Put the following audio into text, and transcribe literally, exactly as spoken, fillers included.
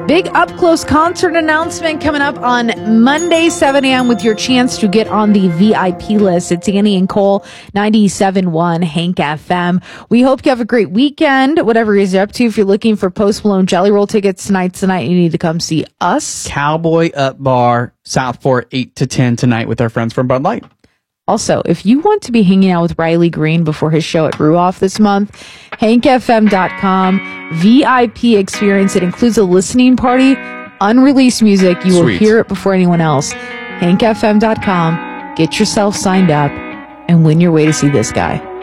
Big up-close concert announcement coming up on Monday, seven a.m. with your chance to get on the V I P list. It's Annie and Cole, ninety-seven point one Hank F M. We hope you have a great weekend, whatever you're up to. If you're looking for Post Malone Jelly Roll tickets tonight, tonight, you need to come see us. Cowboy Up Bar, Southport, eight to ten tonight with our friends from Bud Light. Also, if you want to be hanging out with Riley Green before his show at Ruoff this month, hank f m dot com, V I P experience. It includes a listening party, unreleased music. You will Sweet. hear it before anyone else. hank f m dot com. Get yourself signed up and win your way to see this guy.